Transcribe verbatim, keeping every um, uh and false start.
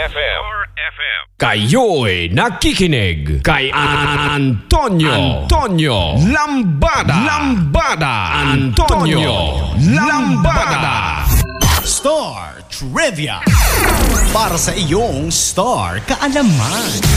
F M. Star F M. Kayo'y nakikinig kay Antonio Antonio Lambada Lambada Antonio Lambada Star Trivia para sa iyong Star Kaalaman.